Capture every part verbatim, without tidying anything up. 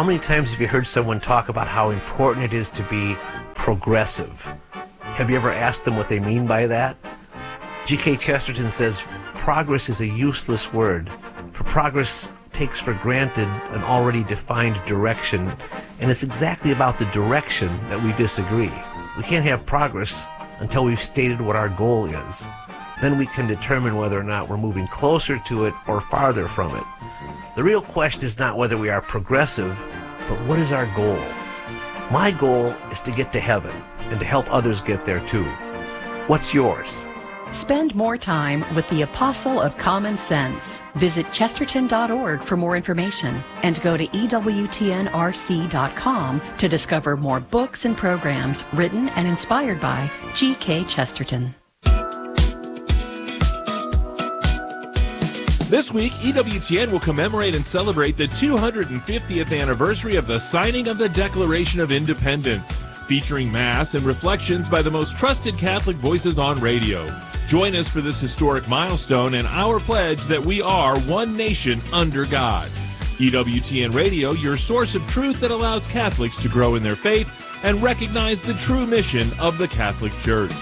How many times have you heard someone talk about how important it is to be progressive? Have you ever asked them what they mean by that? G K Chesterton says, progress is a useless word, for progress takes for granted an already defined direction, and it's exactly about the direction that we disagree. We can't have progress until we've stated what our goal is. Then we can determine whether or not we're moving closer to it or farther from it. The real question is not whether we are progressive, but what is our goal? My goal is to get to heaven and to help others get there too. What's yours? Spend more time with the Apostle of Common Sense. Visit chesterton dot org for more information and go to E W T N R C dot com to discover more books and programs written and inspired by G K Chesterton. This week, E W T N will commemorate and celebrate the two hundred fiftieth anniversary of the signing of the Declaration of Independence, featuring Mass and reflections by the most trusted Catholic voices on radio. Join us for this historic milestone and our pledge that we are one nation under God. E W T N Radio, your source of truth that allows Catholics to grow in their faith and recognize the true mission of the Catholic Church.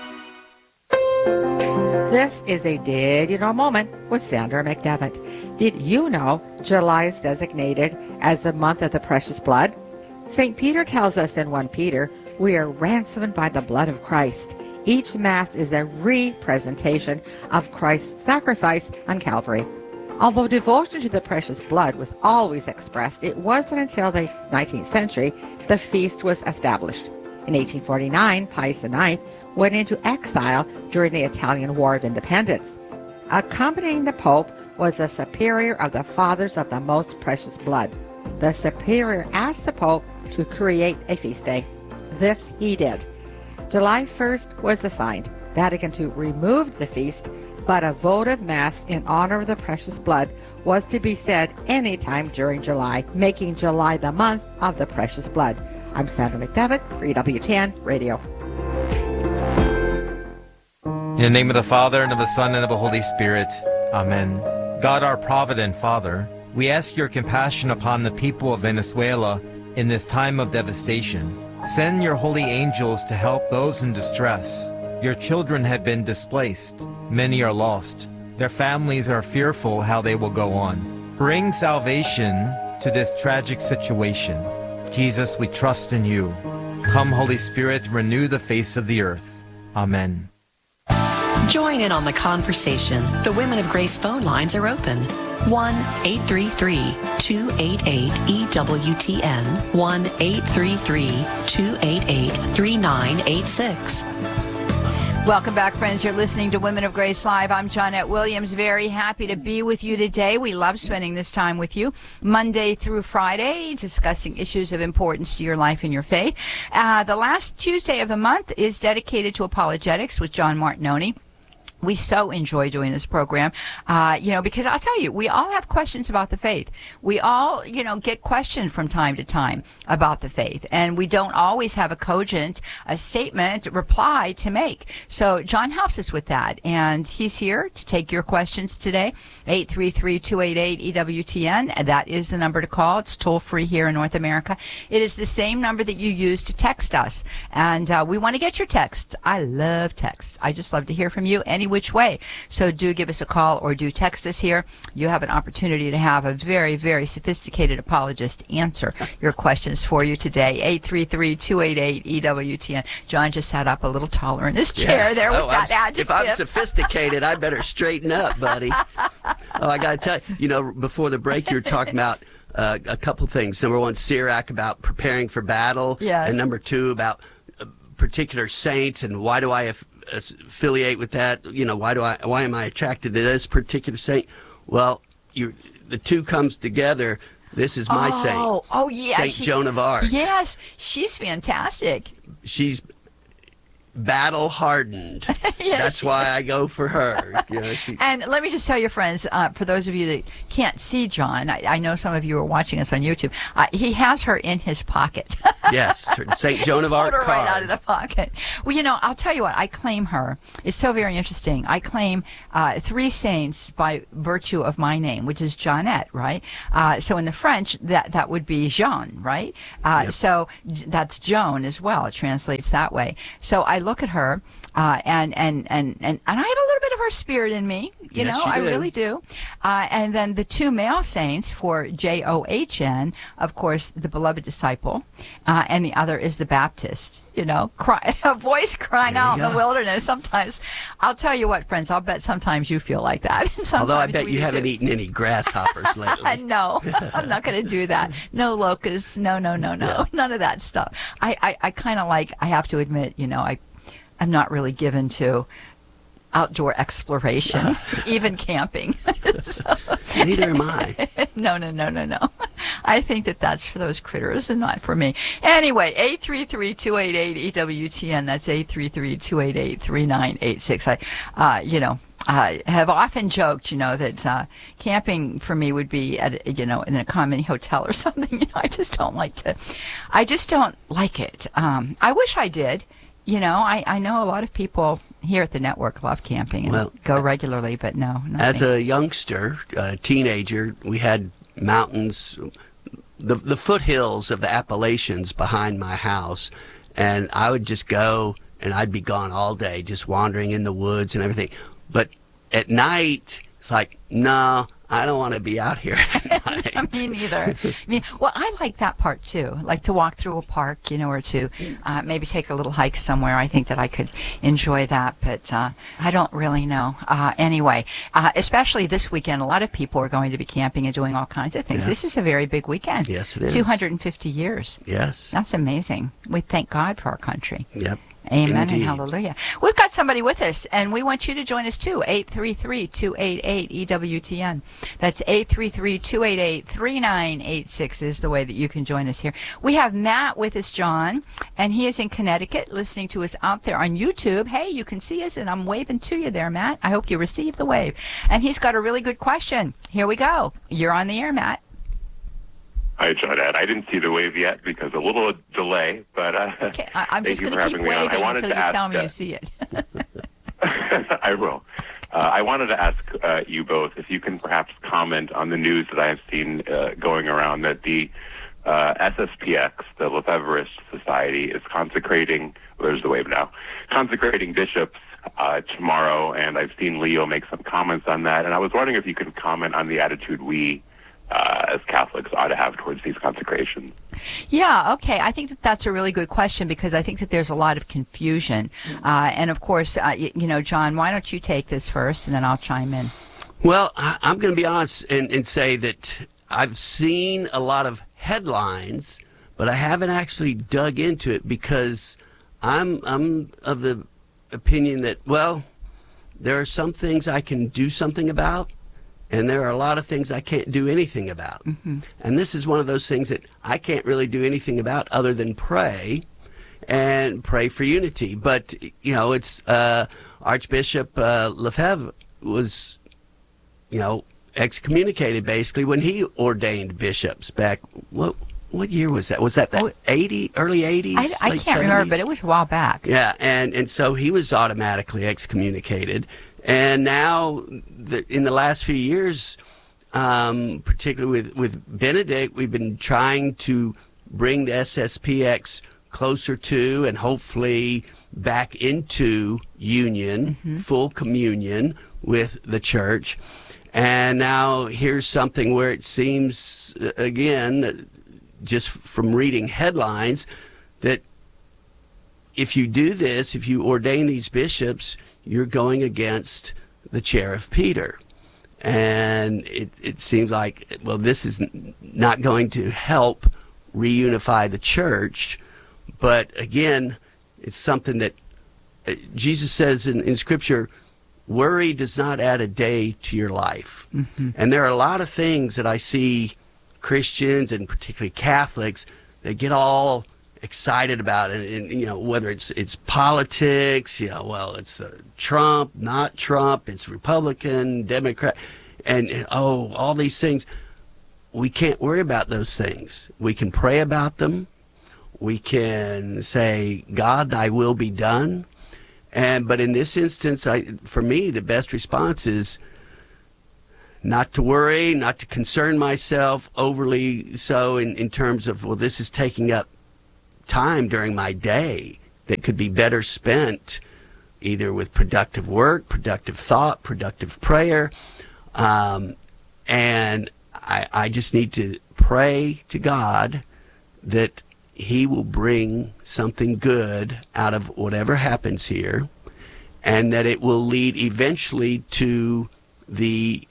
This is a Did You Know moment with Sandra McDevitt. Did you know July is designated as the month of the precious blood? Saint Peter tells us in First Peter, we are ransomed by the blood of Christ. Each Mass is a representation of Christ's sacrifice on Calvary. Although devotion to the precious blood was always expressed, it wasn't until the nineteenth century the feast was established. In eighteen forty-nine, Pius the ninth went into exile during the Italian War of Independence. Accompanying the Pope was a superior of the Fathers of the Most Precious Blood. The superior asked the Pope to create a feast day. This he did. July first was assigned. Vatican two removed the feast, but a votive Mass in honor of the precious blood was to be said any time during July, making July the month of the precious blood. I'm Sandra McDevitt for E W T N Radio. In the name of the Father, and of the Son, and of the Holy Spirit. Amen. God, our provident Father, we ask your compassion upon the people of Venezuela in this time of devastation. Send your holy angels to help those in distress. Your children have been displaced. Many are lost. Their families are fearful how they will go on. Bring salvation to this tragic situation. Jesus, we trust in you. Come, Holy Spirit, renew the face of the earth. Amen. Join in on the conversation. The Women of Grace phone lines are open. one eight three three, two eight eight, E W T N, one eight three three, two eight eight, three nine eight six. Welcome back, friends. You're listening to Women of Grace Live. I'm Johnette Williams. Very happy to be with you today. We love spending this time with you, Monday through Friday, discussing issues of importance to your life and your faith. Uh, the last Tuesday of the month is dedicated to apologetics with John Martinoni. We so enjoy doing this program, uh, you know, because I'll tell you, we all have questions about the faith. We all, you know, get questioned from time to time about the faith, and we don't always have a cogent, a statement, reply to make. So John helps us with that, and he's here to take your questions today. eight three three, two eight eight, E W T N. That is the number to call. It's toll free here in North America. It is the same number that you use to text us, and uh, we want to get your texts. I love texts. I just love to hear from you any which way. So do give us a call or do text us here. You have an opportunity to have a very, very sophisticated apologist answer your questions for you today. eight three three, two eight eight, E W T N. John just sat up a little taller in his chair yes. there with oh, that I'm, adjective. If I'm sophisticated, I better straighten up, buddy. Oh, I got to tell you, you know, before the break, you were talking about uh, a couple things. Number one, Sirach, about preparing for battle. Yes. And number two, about uh, particular saints and why do I have affiliate with that, you know, why do I why am I attracted to this particular saint? Well, you the two comes together. This is my oh, saint. Oh yeah, Saint she, Joan of Arc. Yes, she's fantastic. She's battle hardened. Yes, That's why I go for her. You know, she, and let me just tell you, friends, uh, for those of you that can't see John, I, I know some of you are watching us on YouTube. Uh, he has her in his pocket. Yes, Saint Joan of Arc Pulled her card. right out of the pocket. Well, you know, I'll tell you what. I claim her. It's so very interesting. I claim uh, three saints by virtue of my name, which is Jeanette, right? Uh, so in the French, that that would be Jean, right? Uh, Yep. So that's Joan as well. It translates that way. So I look at her, uh, and, and and and and I have a little bit of her spirit in me. You Yes, know, you I do. really do. Uh, and then the two male saints for J O H N, of course, the beloved disciple, uh, and the other is the Baptist. You know, cry, a voice crying There you out in the go. wilderness. Sometimes, I'll tell you what, friends, I'll bet sometimes you feel like that. Sometimes Although I bet we you do haven't too. eaten any grasshoppers Uh, lately. no, I'm not going to do that. No locusts. No, no, no, no. Yeah. None of that stuff. I, I, I kind of like, I have to admit, you know, I, I'm not really given to outdoor exploration, even camping. So, Neither am I. no, no, no, no, no. I think that that's for those critters and not for me. Anyway, eight three three, two eight eight, E W T N. That's eight three three, two eight eight, three nine eight six. I, uh, you know, I have often joked, you know, that uh, camping for me would be at, you know, in a common hotel or something. You know, I just don't like to, I just don't like it. Um, I wish I did. You know, I, I know a lot of people here at the network love camping and Well, go regularly, but no. Not As me. a youngster, a teenager, we had mountains, the the foothills of the Appalachians behind my house, and I would just go and I'd be gone all day, just wandering in the woods and everything. But at night, it's like, no, I don't want to be out here at night. Me neither. I mean, well, I like that part too. Like to walk through a park, you know, or to uh, maybe take a little hike somewhere. I think that I could enjoy that, but uh, I don't really know. Uh, anyway, uh, especially this weekend, a lot of people are going to be camping and doing all kinds of things. Yeah. This is a very big weekend. Yes, it is. two hundred fifty years. Yes. That's amazing. We thank God for our country. Yep. Amen Indeed. and hallelujah. We've got somebody with us, and we want you to join us too. eight three three, two eight eight, E W T N. That's eight three three, two eight eight, three nine eight six is the way that you can join us here. We have Matt with us, John, and he is in Connecticut listening to us out there on YouTube. Hey, you can see us, and I'm waving to you there, Matt. I hope you receive the wave. And he's got a really good question. Here we go. You're on the air, Matt. Hi, Jeanette. I didn't see the wave yet because a little delay, but uh, Okay, I, I'm thank just you going for to keep having me on. I waving wanted until to you ask, tell me uh, you see it. I will. Uh, I wanted to ask uh, you both if you can perhaps comment on the news that I have seen uh, going around that the uh, S S P X, the Lefebvrist Society, is consecrating, well, there's the wave now, consecrating bishops uh, tomorrow, and I've seen Leo make some comments on that, and I was wondering if you could comment on the attitude we uh, as Catholics ought to have towards these consecrations. Yeah, okay. I think that that's a really good question because I think that there's a lot of confusion. Uh, and, of course, uh, y- you know, John, why don't you take this first and then I'll chime in. Well, I, I'm going to be honest and, and say that I've seen a lot of headlines, but I haven't actually dug into it because I'm I'm of the opinion that, well, there are some things I can do something about, and there are a lot of things I can't do anything about. Mm-hmm. And this is one of those things that I can't really do anything about other than pray and pray for unity. But, you know, it's uh, Archbishop uh, Lefebvre was, you know, excommunicated basically when he ordained bishops back, what what year was that? Was that the Oh, eighty, early eighties? I, I can't remember, but it was a while back. Yeah, and, and so he was automatically excommunicated. And now, the, in the last few years, um, particularly with, with Benedict, we've been trying to bring the S S P X closer to and hopefully back into union, mm-hmm. full communion with the church. And now here's something where it seems, again, just from reading headlines, that if you do this, if you ordain these bishops, you're going against the chair of Peter. And it, it seems like, well, this is not going to help reunify the church. But again, it's something that uh, Jesus says in, in Scripture, worry does not add a day to your life. Mm-hmm. And there are a lot of things that I see Christians and particularly Catholics that get all excited about it, and, you know, whether it's it's politics, you know, well, it's uh, Trump, not Trump, it's Republican, Democrat, and oh, all these things. We can't worry about those things. We can pray about them. We can say, God, thy will be done. And but in this instance, I, for me, the best response is not to worry, not to concern myself overly so in, in terms of, well, this is taking up time during my day that could be better spent either with productive work, productive thought, productive prayer. Um, and I, I just need to pray to God that he will bring something good out of whatever happens here, and that it will lead eventually to the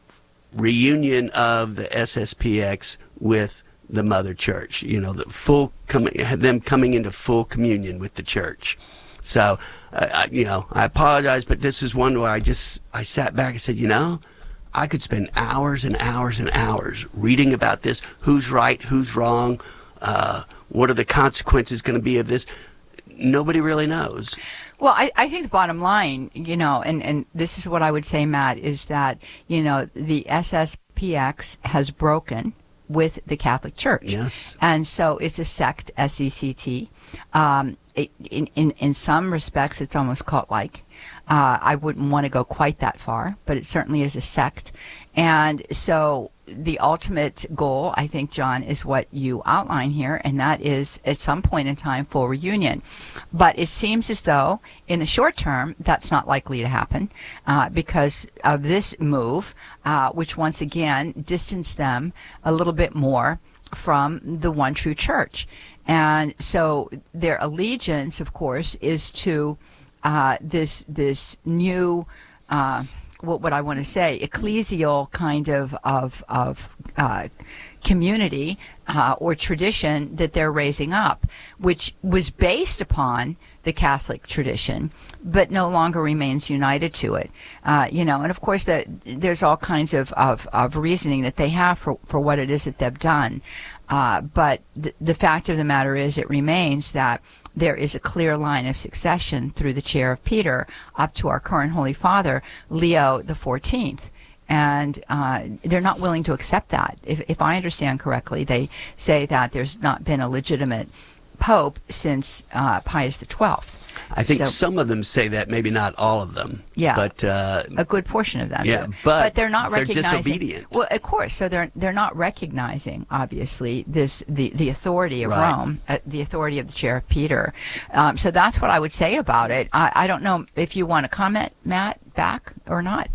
reunion of the S S P X with the mother church, you know, the full coming, them coming into full communion with the church. So, uh, I, you know, I apologize, but this is one where I just, I sat back and said, you know, I could spend hours and hours and hours reading about this. Who's right? Who's wrong? Uh, what are the consequences going to be of this? Nobody really knows. Well, I, I think the bottom line, you know, and, and this is what I would say, Matt, is that, you know, the S S P X has broken with the Catholic Church. Yes. And so it's a sect, S E C T. Um, it, in, in, in some respects, it's almost cult-like. Uh, I wouldn't want to go quite that far, but it certainly is a sect. And so the ultimate goal, I think, John, is what you outline here, and that is at some point in time full reunion. But it seems as though in the short term that's not likely to happen uh, because of this move, uh, which once again distanced them a little bit more from the one true church. And so their allegiance, of course, is to uh, this this new uh, what what I want to say, ecclesial kind of of of uh, community uh, or tradition that they're raising up, which was based upon the Catholic tradition, but no longer remains united to it. Uh, you know, and of course that there's all kinds of, of, of reasoning that they have for, for what it is that they've done. Uh, but th- the fact of the matter is it remains that there is a clear line of succession through the chair of Peter up to our current Holy Father, Leo the fourteenth. And uh, they're not willing to accept that. If, if I understand correctly, they say that there's not been a legitimate Pope since uh, Pius the twelfth. I think so, some of them say that, maybe not all of them. Yeah, but uh, a good portion of them. Yeah, do. but, but they're not they're recognizing. disobedient. Well, of course, so they're they're not recognizing obviously this the, the authority of Right. Rome, uh, the authority of the chair of Peter. Um, so that's what I would say about it. I, I don't know if you want to comment, Matt, back or not.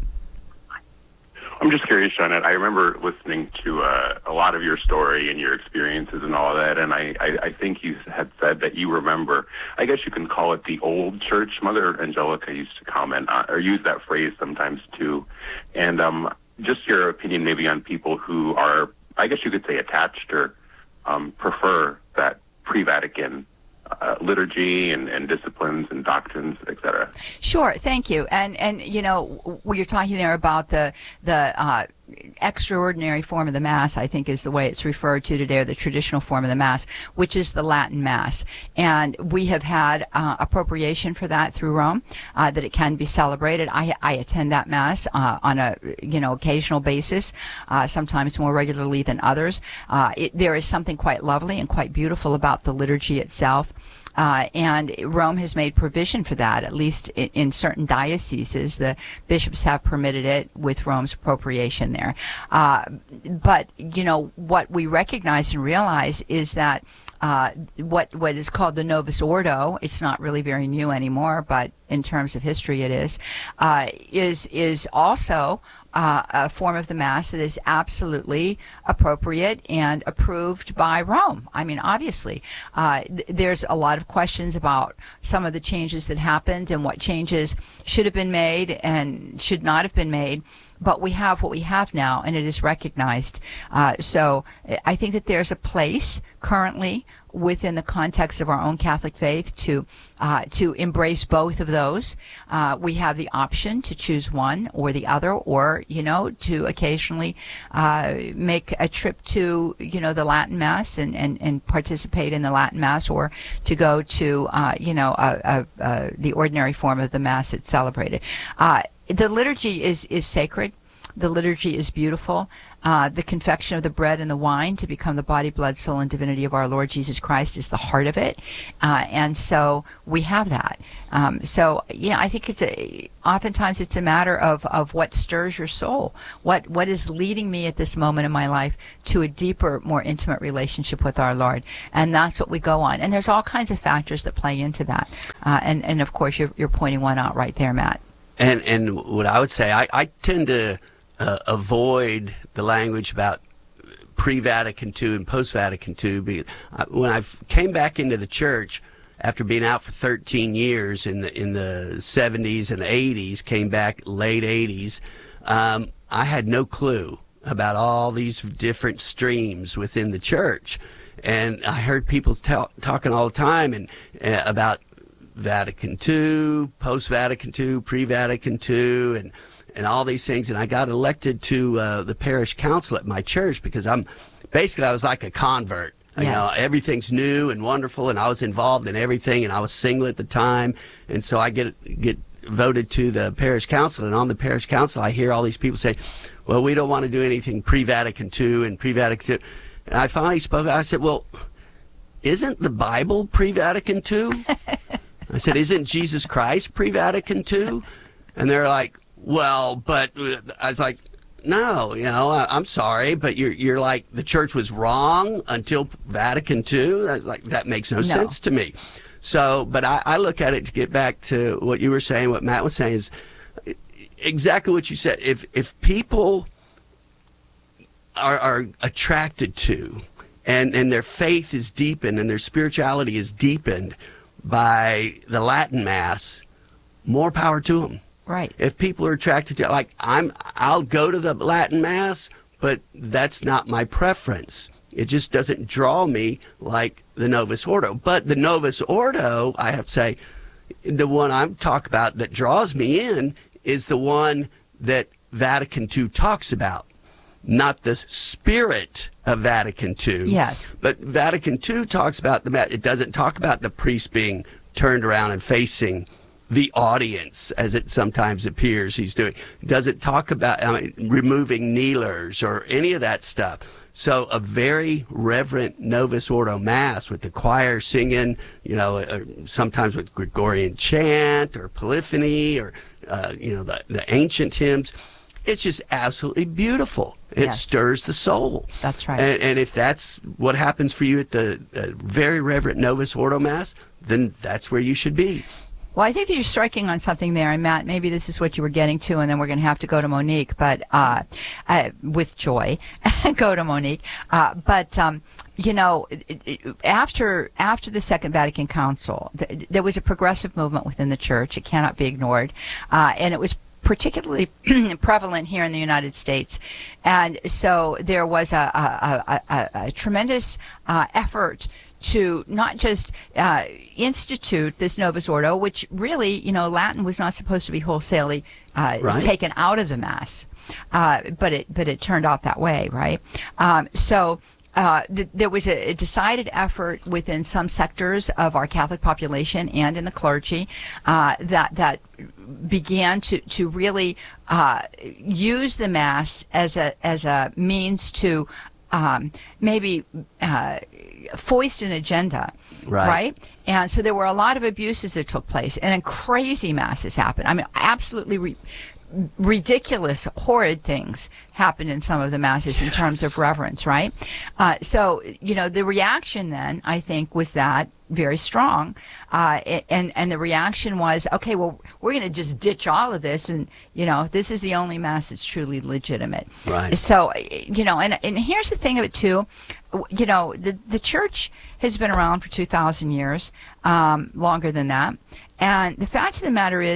I'm just curious, Janet. I remember listening to uh, a lot of your story and your experiences and all of that, and I, I, I think you had said that you remember, I guess you can call it the old church. Mother Angelica used to comment on, or use that phrase sometimes too. And um, just your opinion maybe on people who are, I guess you could say, attached or um, prefer that pre-Vatican Uh, liturgy and, and disciplines and doctrines, et cetera. Sure, thank you. And and you know, when you're talking there about the the uh, extraordinary form of the Mass, I think is the way it's referred to today, or the traditional form of the Mass, which is the Latin Mass. And we have had uh, appropriation for that through Rome, uh, that it can be celebrated. I, I attend that Mass uh, on a you know occasional basis, uh, sometimes more regularly than others. Uh, it, there is something quite lovely and quite beautiful about the liturgy itself. Uh, and Rome has made provision for that, at least in, in certain dioceses. The bishops have permitted it with Rome's appropriation there. Uh, but, you know, what we recognize and realize is that uh, what what is called the Novus Ordo, it's not really very new anymore, but in terms of history it is, uh, is, is also Uh, a form of the Mass that is absolutely appropriate and approved by Rome. I mean, obviously, uh, th- there's a lot of questions about some of the changes that happened and what changes should have been made and should not have been made. but we have what we have now, and it is recognized. Uh, so I think that there's a place currently within the context of our own Catholic faith to uh, to embrace both of those. Uh, we have the option to choose one or the other, or, you know, to occasionally uh, make a trip to, you know, the Latin Mass and, and, and participate in the Latin Mass, or to go to, uh, you know, uh, uh, uh, the ordinary form of the Mass that's celebrated. Uh, the liturgy is, is sacred. The liturgy is beautiful. Uh, the confection of the bread and the wine to become the body, blood, soul, and divinity of our Lord Jesus Christ is the heart of it. Uh, and so we have that. Um, so, you know, I think it's a, oftentimes it's a matter of, of what stirs your soul. What, what is leading me at this moment in my life to a deeper, more intimate relationship with our Lord. And that's what we go on. And there's all kinds of factors that play into that. Uh, and, and of course, you're, you're pointing one out right there, Matt. And, and what I would say, I, I tend to Uh, avoid the language about pre-Vatican two and post-Vatican two. When I came back into the church after being out for thirteen years in the in the seventies and eighties, came back late eighties, um, I had no clue about all these different streams within the church. And I heard people ta- talking all the time and uh, about Vatican two, post-Vatican two, pre-Vatican two, and and all these things. And I got elected to uh, the parish council at my church because I'm basically, I was like a convert. Yes. You know, everything's new and wonderful, and I was involved in everything, and I was single at the time. And so I get get voted to the parish council, and on the parish council, I hear all these people say, well, we don't want to do anything pre-Vatican two and pre-Vatican two. And I finally spoke, I said, well, isn't the Bible pre-Vatican two? I said, isn't Jesus Christ pre-Vatican two? And they're like, well, but I was like, no, you know, I, I'm sorry, but you're you're like, the church was wrong until Vatican two. I was like, that makes no, no. sense to me. So, but I, I look at it, to get back to what you were saying, what Matt was saying, is exactly what you said. If if people are, are attracted to, and, and their faith is deepened and their spirituality is deepened by the Latin Mass, more power to them. Right. If people are attracted to, like, I'm, I'll go to the Latin Mass, but that's not my preference. It just doesn't draw me like the Novus Ordo. But the Novus Ordo, I have to say, the one I'm talking about that draws me in is the one that Vatican two talks about, not the spirit of Vatican two. Yes. But Vatican two talks about the, it doesn't talk about the priest being turned around and facing the audience, as it sometimes appears he's doing. It doesn't talk about I mean, removing kneelers or any of that stuff. So a very reverent Novus Ordo Mass with the choir singing, you know, uh, sometimes with Gregorian chant or polyphony or, uh, you know, the, the ancient hymns. It's just absolutely beautiful. It yes. stirs the soul. That's right. And, and if that's what happens for you at the uh, very reverent Novus Ordo Mass, then that's where you should be. Well, I think that you're striking on something there, and Matt, maybe this is what you were getting to, and then we're going to have to go to Monique, but uh, uh, with joy, go to Monique. Uh, but um, you know, after after the Second Vatican Council, th- there was a progressive movement within the church. It cannot be ignored, uh, and it was particularly prevalent here in the United States. And so there was a, a, a, a, a tremendous uh, effort to not just uh, institute this Novus Ordo, which really, you know, Latin was not supposed to be wholesalely uh, right. taken out of the Mass, uh, but it but it turned out that way, right? Um, so uh, th- there was a, a decided effort within some sectors of our Catholic population and in the clergy uh, that that began to to really uh, use the Mass as a as a means to um, maybe uh, foist an agenda, right. right? And so there were a lot of abuses that took place, and crazy masses happened. I mean, absolutely re- ridiculous, horrid things happened in some of the masses yes. in terms of reverence, right? Uh, so, you know, the reaction then, I think, was that very strong, uh, and and the reaction was, okay, well, we're going to just ditch all of this, and you know, this is the only Mass that's truly legitimate. Right. So, you know, and and here's the thing of it too, you know, the the Church has been around for two thousand years, um, longer than that, and the fact of the matter is,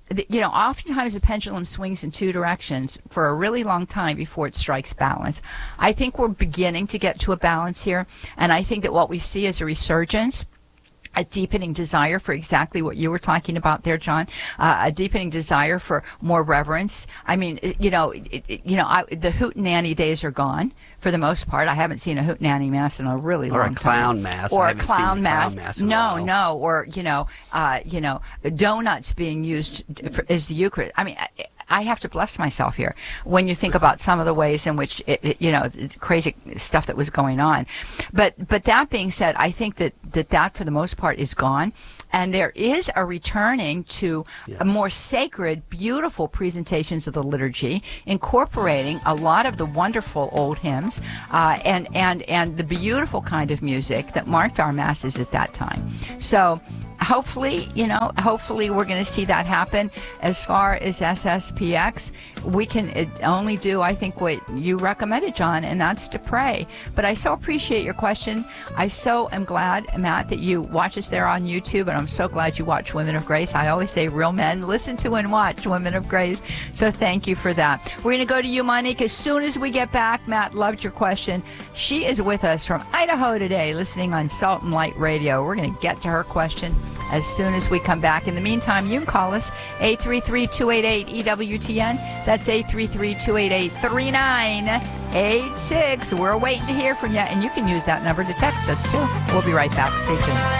you know, oftentimes the pendulum swings in two directions for a really long time before it strikes balance. I think we're beginning to get to a balance here, and I think that what we see is a resurgence, a deepening desire for exactly what you were talking about there, John, uh, a deepening desire for more reverence. I mean, you know, it, it, you know, I, the hootenanny days are gone for the most part. I haven't seen a hootenanny mass in a really or long time. Or a clown mass. Or I a clown mass. clown mass in no, a while. no. Or, you know, uh, you know, donuts being used for, as the Eucharist. I mean, I, I have to bless myself here when you think about some of the ways in which, it, it, you know, crazy stuff that was going on. But but that being said, I think that that, that for the most part is gone. And there is a returning to yes. a more sacred, beautiful presentations of the liturgy, incorporating a lot of the wonderful old hymns uh, and, and, and the beautiful kind of music that marked our masses at that time. So hopefully, you know, hopefully we're going to see that happen. As far as S S P X, we can only do, I think, what you recommended, John, and that's to pray. But I so appreciate your question. I so am glad, Matt, that you watch us there on YouTube, and I'm so glad you watch Women of Grace. I always say, real men, listen to and watch Women of Grace. So thank you for that. We're going to go to you, Monique, as soon as we get back. Matt loved your question. She is with us from Idaho today, listening on Salt and Light Radio. We're going to get to her question as soon as we come back. In the meantime, you can call us eight three three, two eight eight, E W T N. That's eight three three, two eight eight, three nine eight six. We're waiting to hear from you, and you can use that number to text us, too. We'll be right back. Stay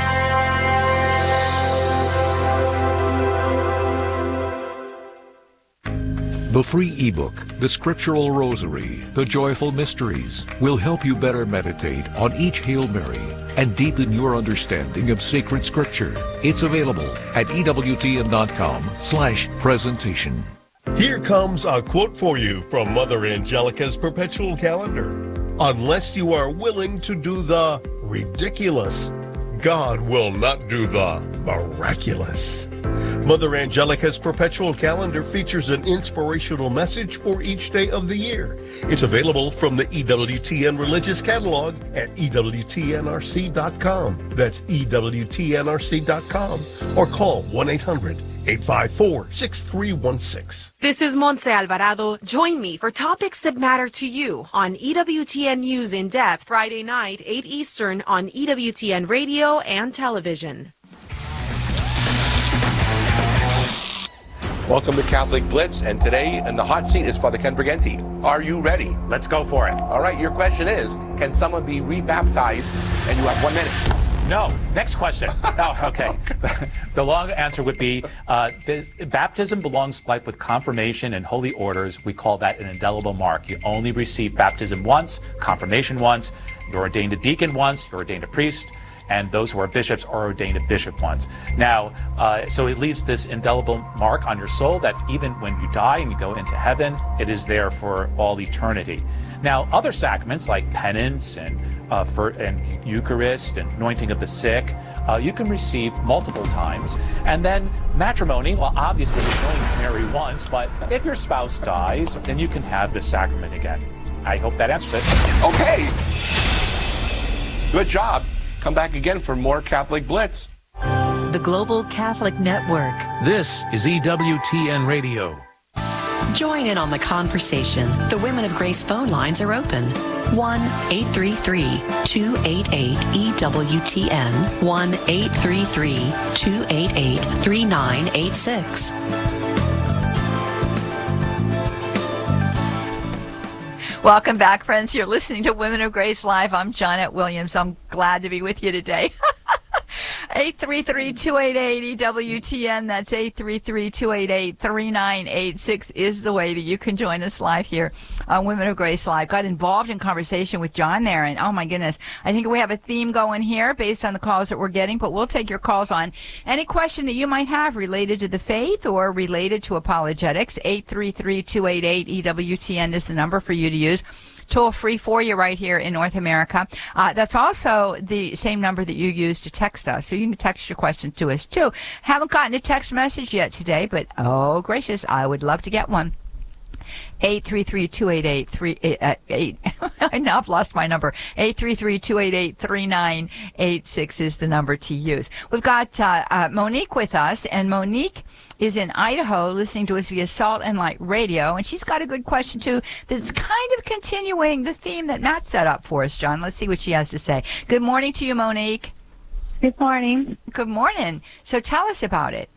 tuned. The free ebook, The Scriptural Rosary, The Joyful Mysteries, will help you better meditate on each Hail Mary and deepen your understanding of sacred scripture. It's available at ewtn.com slash presentation. Here comes a quote for you from Mother Angelica's Perpetual Calendar. Unless you are willing to do the ridiculous, God will not do the miraculous. Mother Angelica's Perpetual Calendar features an inspirational message for each day of the year. It's available from the E W T N Religious Catalog at E W T N R C dot com. That's E W T N R C dot com. Or call one eight hundred, eight five four, six three one six. This is Montse Alvarado. Join me for topics that matter to you on E W T N News in Depth, Friday night, eight Eastern on E W T N Radio and Television. Welcome to Catholic Blitz, and today in the hot seat is Father Ken Briganti. Are you ready? Let's go for it. All right, your question is, can someone be rebaptized? And you have one minute. No. Next question. Oh, okay. The long answer would be, uh, the, baptism belongs like with confirmation and holy orders. We call that an indelible mark. You only receive baptism once, confirmation once, you're ordained a deacon once, you're ordained a priest, and those who are bishops are ordained a bishop once. Now, uh, so it leaves this indelible mark on your soul that even when you die and you go into heaven, it is there for all eternity. Now, other sacraments like penance and uh, for and Eucharist and anointing of the sick, uh, you can receive multiple times. And then matrimony, well, obviously you can only marry once, but if your spouse dies, then you can have the sacrament again. I hope that answers it. Okay. Good job. Come back again for more Catholic Blitz. The Global Catholic Network. This is E W T N Radio. Join in on the conversation. The Women of Grace phone lines are open. one eight three three, two eight eight, E W T N. one eight three three, two eight eight, three nine eight six. Welcome back, friends. You're listening to Women of Grace Live. I'm Janet Williams. I'm glad to be with you today. eight three three, two eight eight, E W T N. That's eight three three, two eight eight, three nine eight six is the way that you can join us live here on Women of Grace Live. Got involved in conversation with John there, and oh my goodness, I think we have a theme going here based on the calls that we're getting, but we'll take your calls on any question that you might have related to the faith or related to apologetics. eight three three, two eight eight, E W T N is the number for you to use. Toll free for you right here in North America. Uh, that's also the same number that you use to text us. So you can text your question to us too. Haven't gotten a text message yet today, but oh gracious, I would love to get one. eight three three, two eight eight, three eight Now I've lost my number. eight three three, two eight eight, three nine eight six is the number to use. We've got uh, uh, Monique with us, and Monique is in Idaho listening to us via Salt and Light Radio, and she's got a good question, too, that's kind of continuing the theme that Matt set up for us, John. Let's see what she has to say. Good morning to you, Monique. Good morning. Good morning. So tell us about it.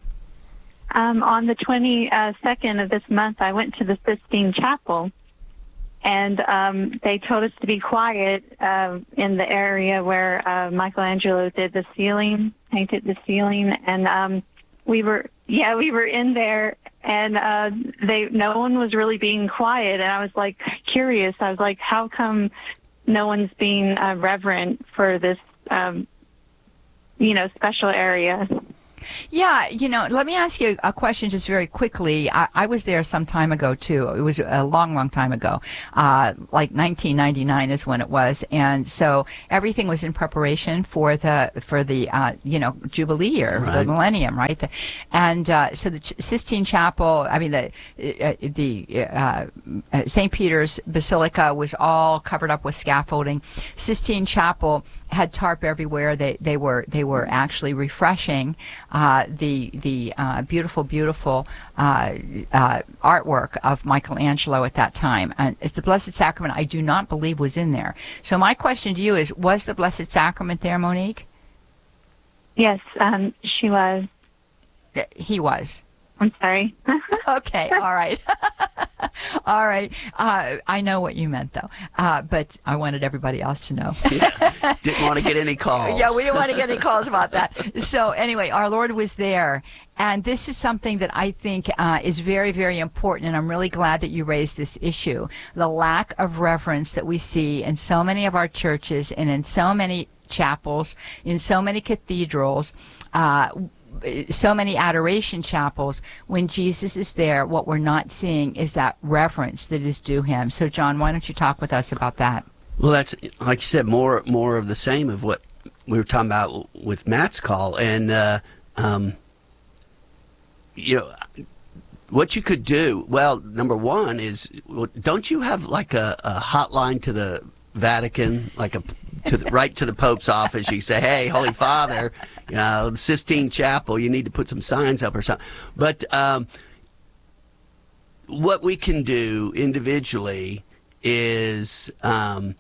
Um, on the twenty-second of this month, I went to the Sistine Chapel, and um, they told us to be quiet uh, in the area where uh, Michelangelo did the ceiling, painted the ceiling, and um, we were, yeah, we were in there, and uh, they, no one was really being quiet, and I was like curious. I was like, how come no one's being uh, reverent for this, um, you know, special area? Yeah, you know, let me ask you a question just very quickly. I, I was there some time ago, too. It was a long, long time ago. Uh, like nineteen ninety-nine is when it was. And so everything was in preparation for the, for the uh, you know, Jubilee year, right. The millennium, right? The, and uh, so the Sistine Chapel, I mean, the, uh, the uh, Saint Peter's Basilica was all covered up with scaffolding. Sistine Chapel had tarp everywhere. They, they were, they were actually refreshing Uh, the the uh, beautiful, beautiful uh, uh, artwork of Michelangelo at that time. And it's the Blessed Sacrament, I do not believe, was in there. So my question to you is, was the Blessed Sacrament there, Monique? Yes, um, she was. He was. I'm sorry. Okay, all right. All right. Uh, I know what you meant, though, uh, but I wanted everybody else to know. Yeah. Didn't want to get any calls. Yeah, we didn't want to get any calls about that. So anyway, our Lord was there, and this is something that I think uh, is very, very important, and I'm really glad that you raised this issue. The lack of reverence that we see in so many of our churches and in so many chapels, in so many cathedrals, uh, so many adoration chapels. When Jesus is there, what we're not seeing is that reverence that is due him. So, John, why don't you talk with us about that? Well, that's, like you said, more more of the same of what we were talking about with Matt's call. And, uh, um, you know, what you could do, well, number one is, don't you have like a, a hotline to the Vatican, like a to the, right to the Pope's office? You say, hey, Holy Father, you know, the Sistine Chapel, you need to put some signs up or something. But um, what we can do individually is, um,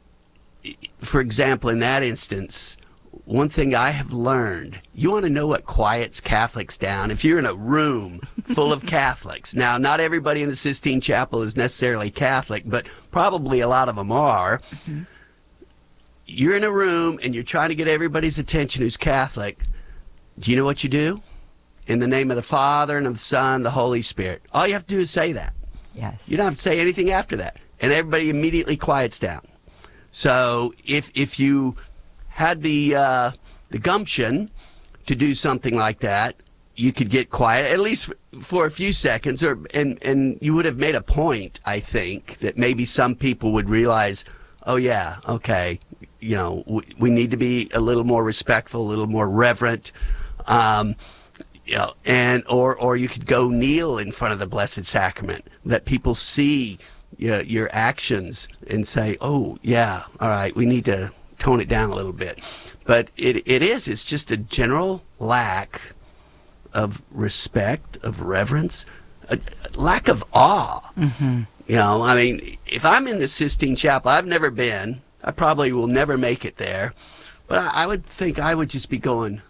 for example, in that instance, one thing I have learned, you want to know what quiets Catholics down? If you're in a room full of Catholics, now not everybody in the Sistine Chapel is necessarily Catholic, but probably a lot of them are. Mm-hmm. You're in a room and you're trying to get everybody's attention who's Catholic. Do you know what you do? In the name of the Father and of the Son, the Holy Spirit. All you have to do is say that. Yes. You don't have to say anything after that. And everybody immediately quiets down. So if if you had the uh, the gumption to do something like that, you could get quiet, at least for a few seconds, or and, and you would have made a point, I think, that maybe some people would realize, oh, yeah, okay, you know, we, we need to be a little more respectful, a little more reverent, um, you know, and or or you could go kneel in front of the Blessed Sacrament, that people see your, your actions and say, oh, yeah, all right, we need to tone it down a little bit. But it it is, it's just a general lack of respect, of reverence, a, a lack of awe. Mm-hmm. You know, I mean, if I'm in the Sistine Chapel, I've never been, I probably will never make it there, but I, I would think I would just be going,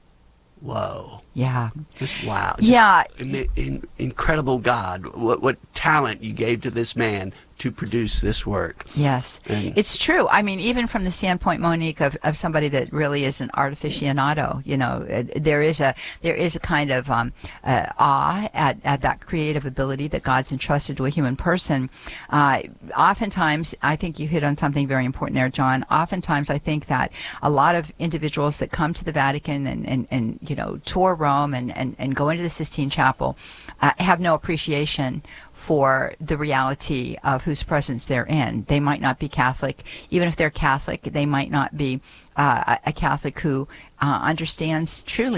whoa. Yeah. Just wow. Just yeah. In, in, incredible God, what, what talent you gave to this man to produce this work. Yes, and it's true. I mean, even from the standpoint, Monique, of, of somebody that really is an art aficionado, you know, there is a there is a kind of um, uh, awe at, at that creative ability that God's entrusted to a human person. Uh, oftentimes, I think you hit on something very important there, John. Oftentimes, I think that a lot of individuals that come to the Vatican and, and, and you know, tour Rome and, and, and go into the Sistine Chapel uh, have no appreciation for the reality of whose presence they're in. They might not be Catholic. Even if they're Catholic, they might not be uh, a Catholic who uh, understands truly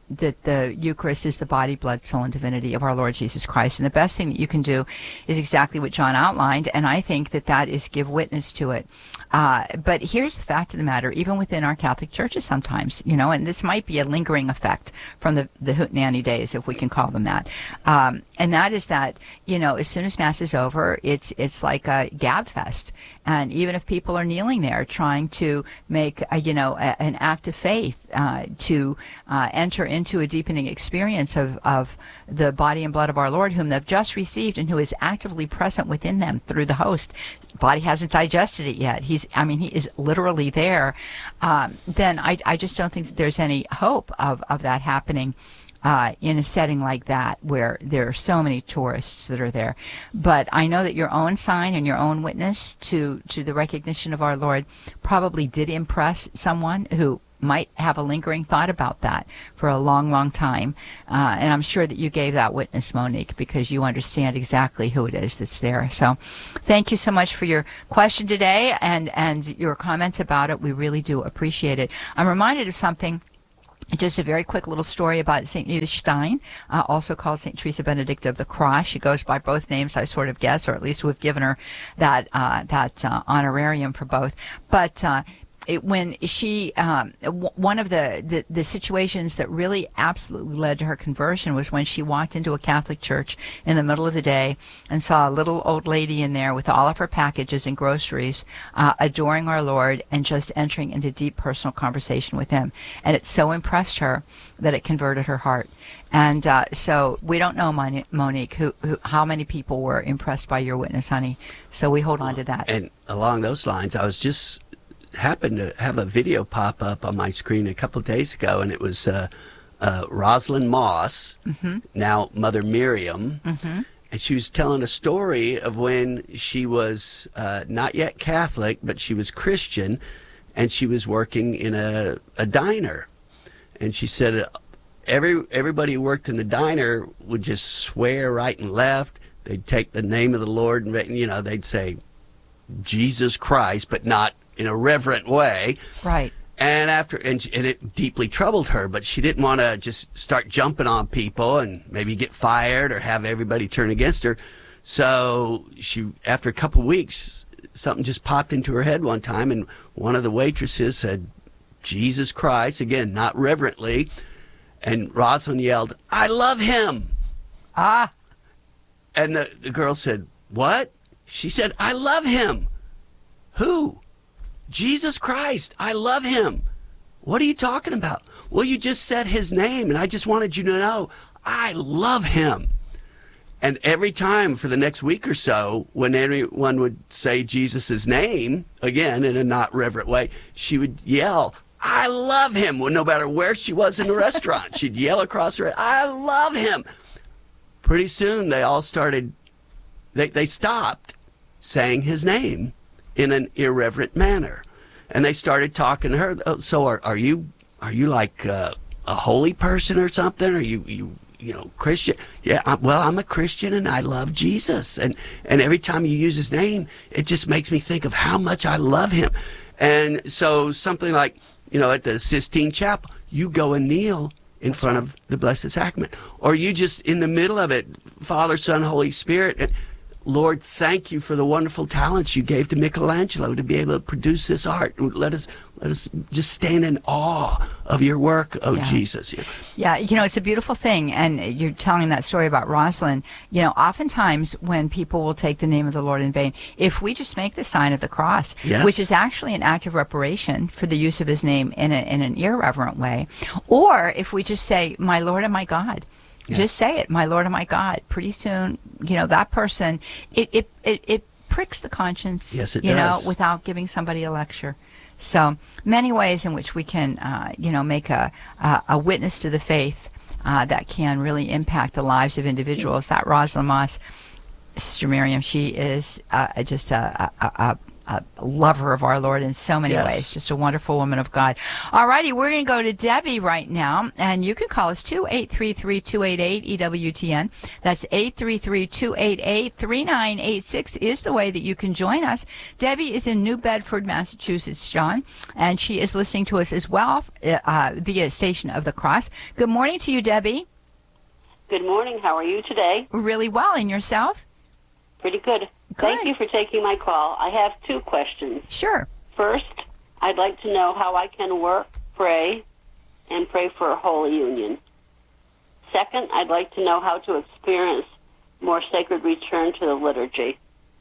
that the Eucharist is the body, blood, soul, and divinity of our Lord Jesus Christ. And the best thing that you can do is exactly what John outlined, and I think that that is give witness to it. Uh, but here's the fact of the matter, even within our Catholic churches sometimes, you know, and this might be a lingering effect from the, the hootenanny days, if we can call them that. Um, and that is that, you know, as soon as Mass is over, it's it's like a gab fest. And even if people are kneeling there trying to make, a, you know, a, an act of faith uh, to uh, enter into a deepening experience of, of the body and blood of our Lord, whom they've just received and who is actively present within them through the host, body hasn't digested it yet. He's, I mean, he is literally there. Um, then I, I just don't think that there's any hope of, of that happening Uh, in a setting like that where there are so many tourists that are there. But I know that your own sign and your own witness to, to the recognition of our Lord probably did impress someone who might have a lingering thought about that for a long, long time. Uh, and I'm sure that you gave that witness, Monique, because you understand exactly who it is that's there. So thank you so much for your question today and, and your comments about it. We really do appreciate it. I'm reminded of something. Just a very quick little story about Saint Edith Stein, uh, also called Saint Teresa Benedict of the Cross. She goes by both names, I sort of guess, or at least we've given her that uh, that uh, honorarium for both. But uh, it, when she, um, w- one of the, the, the situations that really absolutely led to her conversion was when she walked into a Catholic church in the middle of the day and saw a little old lady in there with all of her packages and groceries, uh, adoring our Lord and just entering into deep personal conversation with him. And it so impressed her that it converted her heart. And uh, so we don't know, Mon- Monique, who, who, how many people were impressed by your witness, honey. So we hold on to that. And along those lines, I was just happened to have a video pop up on my screen a couple of days ago, and it was uh, uh, Rosalind Moss, mm-hmm. now Mother Miriam, mm-hmm. and she was telling a story of when she was uh, not yet Catholic, but she was Christian, and she was working in a, a diner. And she said every everybody who worked in the diner would just swear right and left. They'd take the name of the Lord, and, you know, they'd say Jesus Christ, but not in a reverent way. Right. And after, and, and it deeply troubled her, but she didn't want to just start jumping on people and maybe get fired or have everybody turn against her. So she, after a couple of weeks, something just popped into her head one time, and one of the waitresses said, Jesus Christ, again, not reverently, and Rosalind yelled, I love him. Ah. And the, the girl said, what? She said, I love him. Who? Jesus Christ, I love him. What are you talking about? Well, you just said his name, and I just wanted you to know I love him. And every time for the next week or so, when anyone would say Jesus' name, again, in a not reverent way, she would yell, I love him. Well, no matter where she was in the restaurant, she'd yell across her head, I love him. Pretty soon, they all started, they, they stopped saying his name in an irreverent manner, and they started talking to her. Oh, so are, are you are you like uh, a holy person or something? Are you you you know Christian? Yeah, I'm, well, I'm a Christian and I love Jesus, and and every time you use his name, it just makes me think of how much I love him. And so something like, you know, at the Sistine Chapel, you go and kneel in front of the Blessed Sacrament, or you just in the middle of it, Father, Son, Holy Spirit. And, Lord, thank you for the wonderful talents you gave to Michelangelo to be able to produce this art. Let us let us just stand in awe of your work, oh yeah. Jesus. Yeah, you know, it's a beautiful thing. And you're telling that story about Rosalind. You know, oftentimes when people will take the name of the Lord in vain, if we just make the sign of the cross, yes. which is actually an act of reparation for the use of his name in, a, in an irreverent way, or if we just say, my Lord and my God, yeah. just say it, my Lord and my God, pretty soon, you know, that person, it, it, it, it pricks the conscience, yes, it you does. know, without giving somebody a lecture. So many ways in which we can, uh, you know, make a, a, a witness to the faith uh, that can really impact the lives of individuals. That Rosalind Moss, Sister Miriam, she is uh, just a, a, a a lover of our Lord in so many Yes. ways. Just a wonderful woman of God. All righty, we're going to go to Debbie right now, and you can call us too, eight three three, two eight eight, E W T N. That's eight three three, two eight eight, three nine eight six is the way that you can join us. Debbie is in New Bedford, Massachusetts, John, and she is listening to us as well uh, via Station of the Cross. Good morning to you, Debbie. Good morning. How are you today? Really well. And yourself? Pretty good. Thank you for taking my call. I have two questions. Sure. First, I'd like to know how I can work, pray, and pray for a holy union. Second, I'd like to know how to experience more sacred return to the liturgy.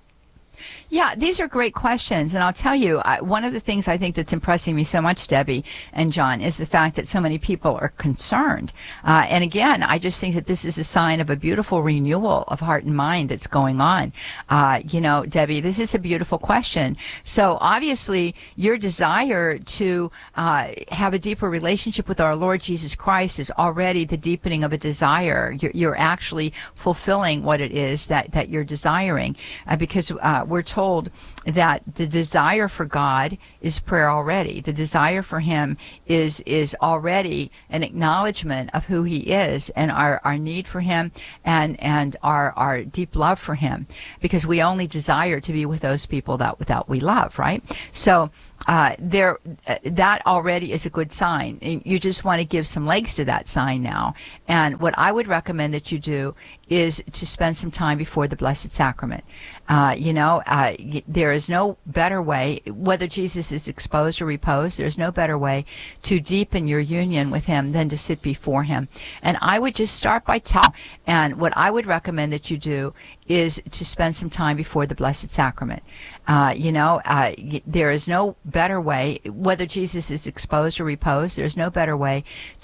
Yeah, these are great questions, and I'll tell you, I, one of the things I think that's impressing me so much, Debbie and John, is the fact that so many people are concerned. Uh, and again, I just think that this is a sign of a beautiful renewal of heart and mind that's going on. Uh, you know, Debbie, this is a beautiful question. So obviously, your desire to uh, have a deeper relationship with our Lord Jesus Christ is already the deepening of a desire. You're, you're actually fulfilling what it is that, that you're desiring, uh, because uh, we're told that the desire for God is prayer already. The desire for him is is already an acknowledgement of who he is and our, our need for him and and our our deep love for him, because we only desire to be with those people that without we love, right? So uh, there, uh, that already is a good sign. You just want to give some legs to that sign now. And what I would recommend that you do is to spend some time before the Blessed Sacrament. Uh, you know, uh, there is no better way, whether Jesus is exposed or reposed, there's no better way to deepen your union with him than to sit before him. And I would just start by telling, and what I would recommend that you do is to spend some time before the Blessed Sacrament. Uh, you know, uh, there is no better way, whether Jesus is exposed or reposed, there's no better way